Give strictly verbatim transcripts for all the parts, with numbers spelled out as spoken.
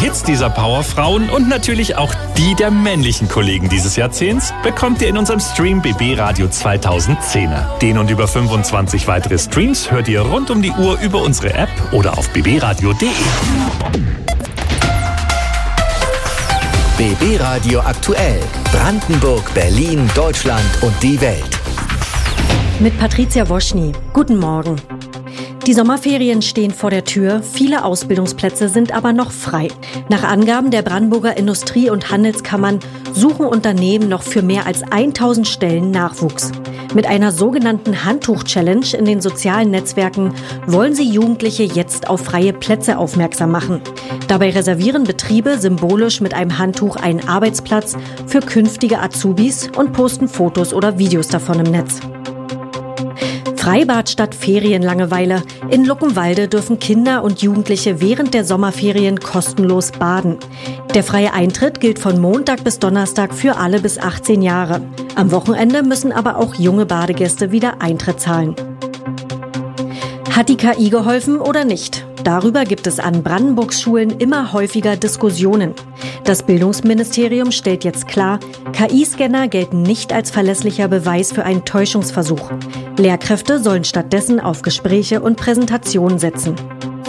Hits dieser Powerfrauen und natürlich auch die der männlichen Kollegen dieses Jahrzehnts bekommt ihr in unserem Stream B B Radio zweitausendzehner. Den und über fünfundzwanzig weitere Streams hört ihr rund um die Uhr über unsere App oder auf b b radio punkt d e. B B Radio aktuell. Brandenburg, Berlin, Deutschland und die Welt. Mit Patricia Woschny. Guten Morgen. Die Sommerferien stehen vor der Tür, viele Ausbildungsplätze sind aber noch frei. Nach Angaben der Brandenburger Industrie- und Handelskammern suchen Unternehmen noch für mehr als tausend Stellen Nachwuchs. Mit einer sogenannten Handtuch-Challenge in den sozialen Netzwerken wollen sie Jugendliche jetzt auf freie Plätze aufmerksam machen. Dabei reservieren Betriebe symbolisch mit einem Handtuch einen Arbeitsplatz für künftige Azubis und posten Fotos oder Videos davon im Netz. Freibad statt Ferienlangeweile. In Luckenwalde dürfen Kinder und Jugendliche während der Sommerferien kostenlos baden. Der freie Eintritt gilt von Montag bis Donnerstag für alle bis achtzehn Jahre. Am Wochenende müssen aber auch junge Badegäste wieder Eintritt zahlen. Hat die K I geholfen oder nicht? Darüber gibt es an Brandenburgs Schulen immer häufiger Diskussionen. Das Bildungsministerium stellt jetzt klar, K I-Scanner gelten nicht als verlässlicher Beweis für einen Täuschungsversuch. Lehrkräfte sollen stattdessen auf Gespräche und Präsentationen setzen.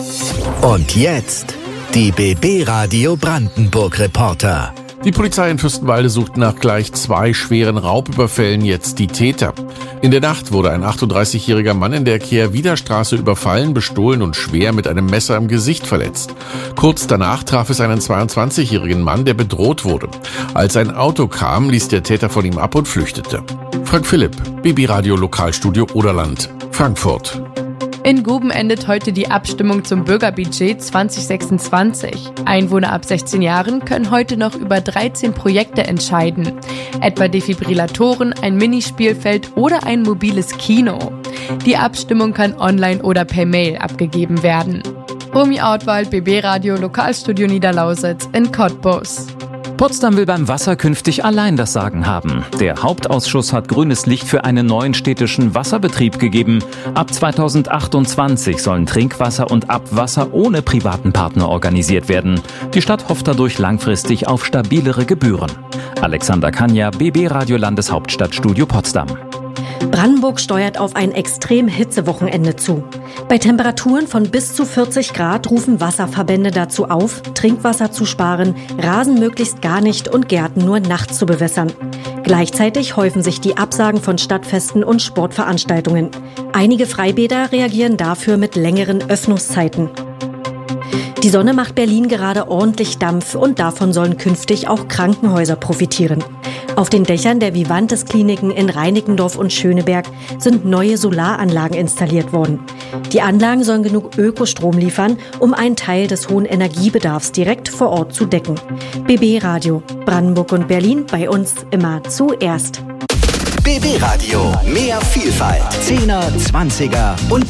Und jetzt die B B Radio Brandenburg Reporter. Die Polizei in Fürstenwalde sucht nach gleich zwei schweren Raubüberfällen jetzt die Täter. In der Nacht wurde ein achtunddreißigjähriger Mann in der Kehrwiederstraße überfallen, bestohlen und schwer mit einem Messer im Gesicht verletzt. Kurz danach traf es einen zweiundzwanzigjährigen Mann, der bedroht wurde. Als ein Auto kam, ließ der Täter von ihm ab und flüchtete. Frank Philipp, B B Radio Lokalstudio Oderland, Frankfurt. In Guben endet heute die Abstimmung zum Bürgerbudget zwanzig sechsundzwanzig. Einwohner ab sechzehn Jahren können heute noch über dreizehn Projekte entscheiden. Etwa Defibrillatoren, ein Minispielfeld oder ein mobiles Kino. Die Abstimmung kann online oder per Mail abgegeben werden. Romy Ortwald, B B Radio Lokalstudio Niederlausitz in Cottbus. Potsdam will beim Wasser künftig allein das Sagen haben. Der Hauptausschuss hat grünes Licht für einen neuen städtischen Wasserbetrieb gegeben. Ab zweitausendachtundzwanzig sollen Trinkwasser und Abwasser ohne privaten Partner organisiert werden. Die Stadt hofft dadurch langfristig auf stabilere Gebühren. Alexander Kanja, B B Radio Landeshauptstadtstudio Potsdam. Brandenburg steuert auf ein extrem Hitzewochenende zu. Bei Temperaturen von bis zu vierzig Grad rufen Wasserverbände dazu auf, Trinkwasser zu sparen, Rasen möglichst gar nicht und Gärten nur nachts zu bewässern. Gleichzeitig häufen sich die Absagen von Stadtfesten und Sportveranstaltungen. Einige Freibäder reagieren dafür mit längeren Öffnungszeiten. Die Sonne macht Berlin gerade ordentlich Dampf und davon sollen künftig auch Krankenhäuser profitieren. Auf den Dächern der Vivantes-Kliniken in Reinickendorf und Schöneberg sind neue Solaranlagen installiert worden. Die Anlagen sollen genug Ökostrom liefern, um einen Teil des hohen Energiebedarfs direkt vor Ort zu decken. B B Radio, Brandenburg und Berlin, bei uns immer zuerst. B B Radio, mehr Vielfalt. Zehner, Zwanziger und